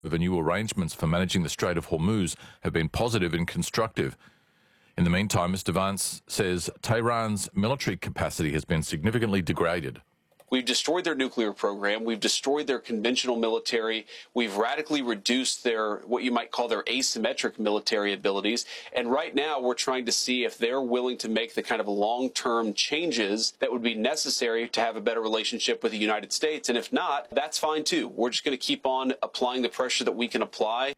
over new arrangements for managing the Strait of Hormuz have been positive and constructive. In the meantime, Mr Vance says Tehran's military capacity has been significantly degraded. We've destroyed their nuclear program. We've destroyed their conventional military. We've radically reduced their, what you might call their asymmetric military abilities. And right now we're trying to see if they're willing to make the kind of long-term changes that would be necessary to have a better relationship with the United States. And if not, that's fine too. We're just going to keep on applying the pressure that we can apply.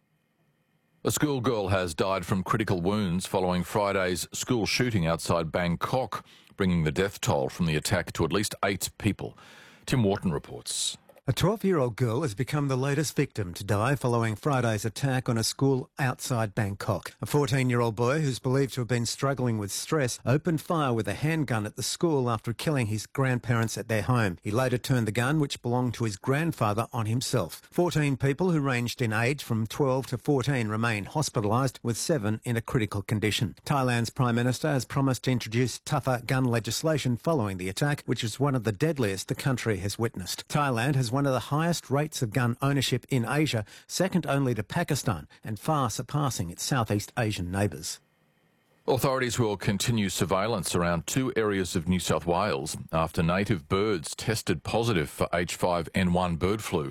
A schoolgirl has died from critical wounds following Friday's school shooting outside Bangkok, bringing the death toll from the attack to at least 8 people. Tim Wharton reports. A 12-year-old girl has become the latest victim to die following Friday's attack on a school outside Bangkok. A 14-year-old boy who's believed to have been struggling with stress opened fire with a handgun at the school after killing his grandparents at their home. He later turned the gun, which belonged to his grandfather, on himself. 14 people who ranged in age from 12 to 14 remain hospitalised, with 7 in a critical condition. Thailand's Prime Minister has promised to introduce tougher gun legislation following the attack, which is one of the deadliest the country has witnessed. Thailand has one of the highest rates of gun ownership in Asia, second only to Pakistan, and far surpassing its Southeast Asian neighbours. Authorities will continue surveillance around 2 areas of New South Wales after native birds tested positive for H5N1 bird flu.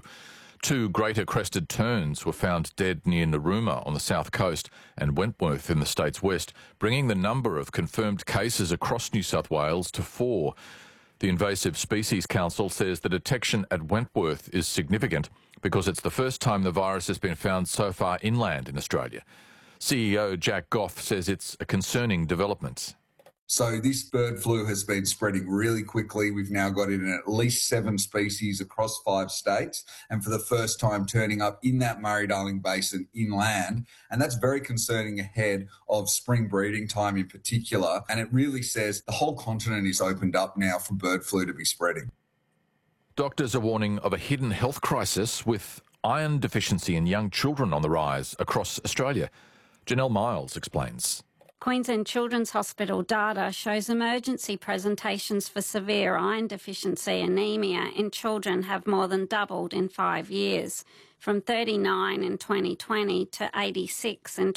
2 greater crested terns were found dead near Narooma on the south coast and Wentworth in the state's west, bringing the number of confirmed cases across New South Wales to 4. The Invasive Species Council says the detection at Wentworth is significant because it's the first time the virus has been found so far inland in Australia. CEO Jack Goff says it's a concerning development. So this bird flu has been spreading really quickly. We've now got it in at least 7 species across 5 states, and for the first time turning up in that Murray-Darling Basin inland. And that's very concerning ahead of spring breeding time in particular. And it really says the whole continent is opened up now for bird flu to be spreading. Doctors are warning of a hidden health crisis with iron deficiency in young children on the rise across Australia. Janelle Miles explains. Queensland Children's Hospital data shows emergency presentations for severe iron deficiency anemia in children have more than doubled in 5 years, from 39 in 2020 to 86 in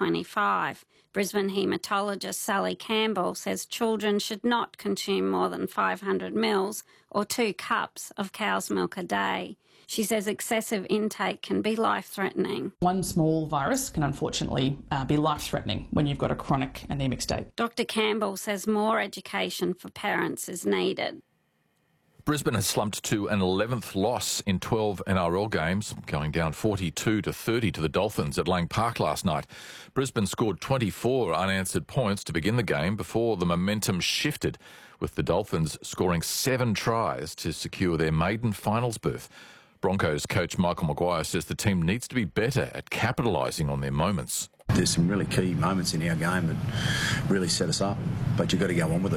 2025. Brisbane haematologist Sally Campbell says children should not consume more than 500 mils or 2 cups of cow's milk a day. She says excessive intake can be life-threatening. One small virus can unfortunately be life-threatening when you've got a chronic anaemic state. Dr Campbell says more education for parents is needed. Brisbane has slumped to an 11th loss in 12 NRL games, going down 42-30 to the Dolphins at Lang Park last night. Brisbane scored 24 unanswered points to begin the game before the momentum shifted, with the Dolphins scoring 7 tries to secure their maiden finals berth. Broncos coach Michael Maguire says the team needs to be better at capitalising on their moments. There's some really key moments in our game that really set us up, but you've got to go on with it.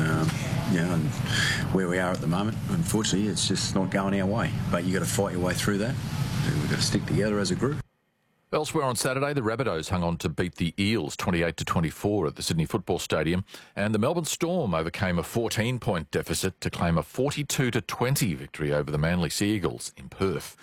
And where we are at the moment, unfortunately, it's just not going our way. But you've got to fight your way through that, and we've got to stick together as a group. Elsewhere on Saturday, the Rabbitohs hung on to beat the Eels 28-24 at the Sydney Football Stadium, and the Melbourne Storm overcame a 14-point deficit to claim a 42-20 victory over the Manly Sea Eagles in Perth.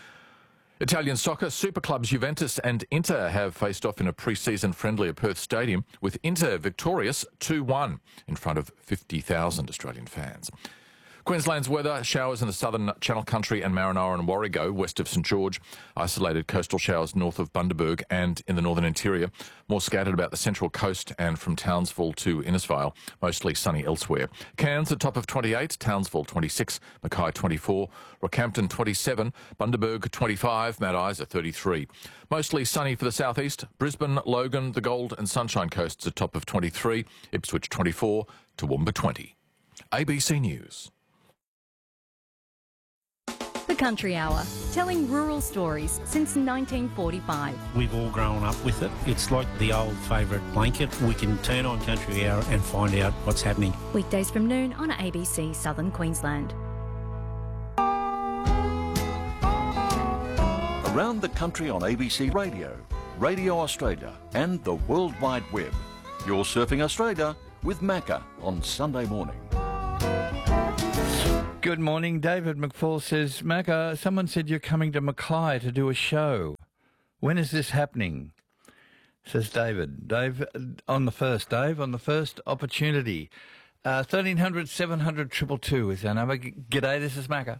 Italian soccer, super clubs Juventus and Inter have faced off in a pre-season friendly at Perth Stadium, with Inter victorious 2-1 in front of 50,000 Australian fans. Queensland's weather, showers in the southern Channel Country and Marinara and Warrego, west of St George. Isolated coastal showers north of Bundaberg and in the northern interior. More scattered about the central coast and from Townsville to Innisfail. Mostly sunny elsewhere. Cairns at top of 28, Townsville 26, Mackay 24, Rockhampton 27, Bundaberg 25, Mount Isa 33. Mostly sunny for the southeast. Brisbane, Logan, the Gold and Sunshine Coasts at top of 23, Ipswich 24, Toowoomba 20. ABC News. The Country Hour, telling rural stories since 1945. We've all grown up with it. It's like the old favourite blanket. We can turn on Country Hour and find out what's happening. Weekdays from noon on ABC Southern Queensland. Around the country on ABC Radio, Radio Australia and the World Wide Web. You're surfing Australia with Macca on Sunday morning. Good morning. David McFall says, Macca, someone said you're coming to Mackay to do a show. When is this happening? Says David. Dave, on the first opportunity. 1300 700 222 is our number. G'day, this is Macca.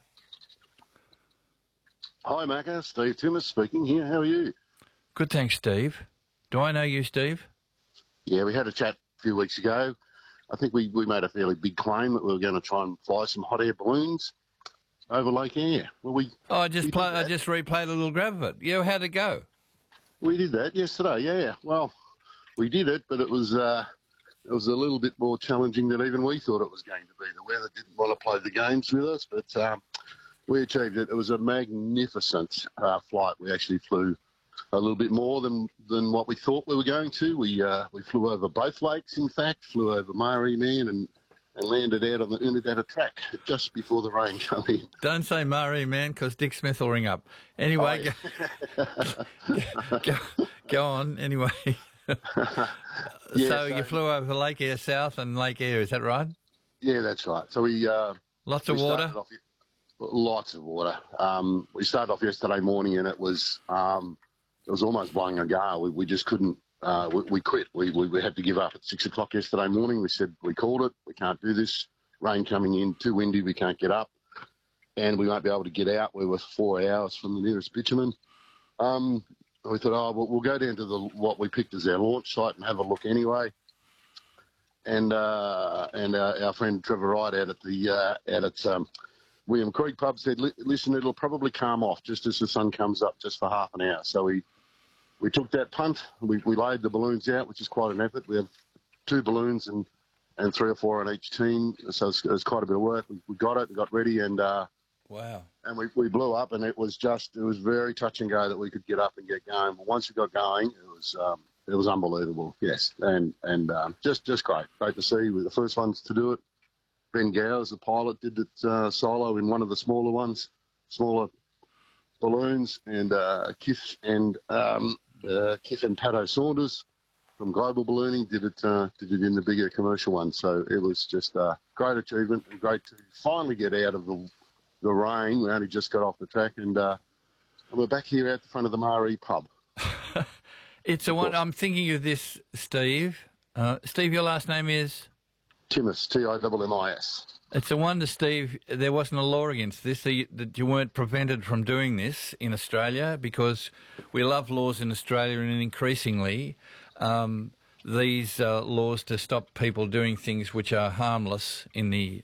Hi, Macca. Steve Timmis speaking here. How are you? Good, thanks, Steve. Do I know you, Steve? Yeah, we had a chat a few weeks ago. I think we made a fairly big claim that we were going to try and fly some hot air balloons over Lake Eyre. Well, I just replayed a little grab of it. Yeah, how'd it go? We did that yesterday, yeah. Well, we did it, but it was a little bit more challenging than even we thought it was going to be. The weather didn't want to play the games with us, but we achieved it. It was a magnificent flight. We actually flew a little bit more than what we thought we were going to. We flew over both lakes, in fact, flew over Murray Man and landed out on the Unadata track just before the rain came in. Don't say Murray Man, because Dick Smith will ring up. Anyway, go on, anyway. So you flew over Lake Eyre South and Lake Eyre, is that right? Yeah, that's right. So we... Lots of water? Lots of water. We started off yesterday morning and it was almost blowing a gale. We just couldn't. We quit. We had to give up at 6 o'clock yesterday morning. We said we called it. We can't do this. Rain coming in, too windy. We can't get up, and we won't be able to get out. We were 4 hours from the nearest bitumen. We thought, we'll go down to what we picked as our launch site and have a look anyway. And our friend Trevor Wright out at William Creek pub said, listen, it'll probably calm off just as the sun comes up, just for half an hour. So we took that punt. We laid the balloons out, which is quite an effort. We have 2 balloons and 3 or 4 on each team, so it's quite a bit of work. We got it, got ready, and wow. And we blew up, and it was very touch and go that we could get up and get going. But once we got going, it was unbelievable. Yes, and just great to see. We were the first ones to do it. Ben Gowers, the pilot, did it solo in one of the smaller balloons, and Kith and Pato Saunders from Global Ballooning did it in the bigger commercial one. So it was just a great achievement and great to finally get out of the rain. We only just got off the track, and we're back here at the front of the Mari pub. It's a one. I'm thinking of this, Steve. Steve, your last name is? Timmis, Timmis. It's a wonder, Steve, there wasn't a law against this, that you weren't prevented from doing this in Australia, because we love laws in Australia, and increasingly these laws to stop people doing things which are harmless in the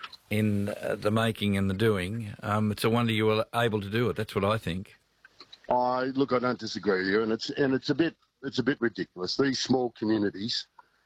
making and the doing. It's a wonder you were able to do it. That's what I think. I don't disagree with you, and it's a bit ridiculous. These small communities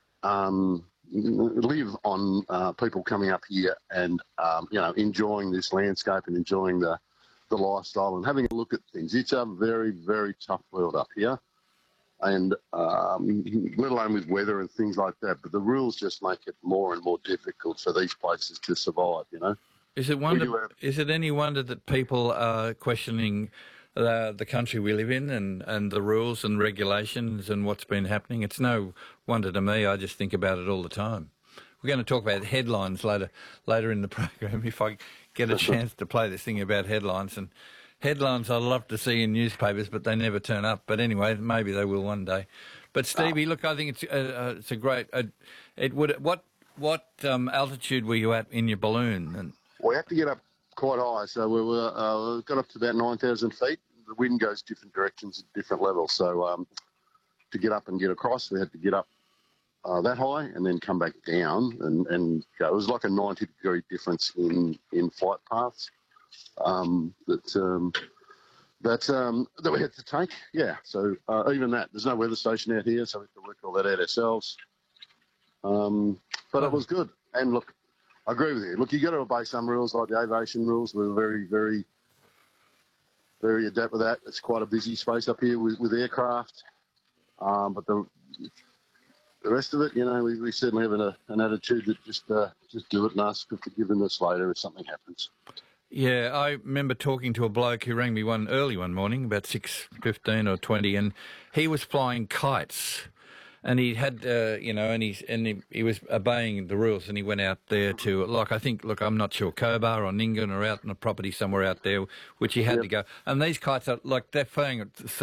live on people coming up here and enjoying this landscape and enjoying the lifestyle and having a look at things. It's a very, very tough world up here, and let alone with weather and things like that. But the rules just make it more and more difficult for these places to survive. Is it any wonder that people are questioning the country we live in and the rules and regulations and what's been happening? It's no wonder to me. I just think about it all the time. We're going to talk about headlines later in the program, if I get a chance to play this thing about headlines. And headlines I love to see in newspapers, but they never turn up. But anyway, maybe they will one day. But Stevie, look, I think it's a great. What altitude were you at in your balloon? And we have to get up quite high, so we got up to about 9,000 feet. The wind goes different directions at different levels, so to get up and get across, we had to get up that high and then come back down and go. It was like a 90-degree difference in flight paths that we had to take. Yeah, so even that, there's no weather station out here, so we had to work all that out ourselves. But it was good, and look, I agree with you. Look, you got to obey some rules, like the aviation rules. We're very, very, very adept with that. It's quite a busy space up here with aircraft. But the rest of it, we certainly have an attitude that just do it and ask for forgiveness later if something happens. Yeah, I remember talking to a bloke who rang me early one morning, about 6:15 or 20, and he was flying kites. and he had, he was obeying the rules, and he went out there to, I'm not sure, Cobar or Ningan or out on a property somewhere out there, which he had to go. And these kites are they're flying at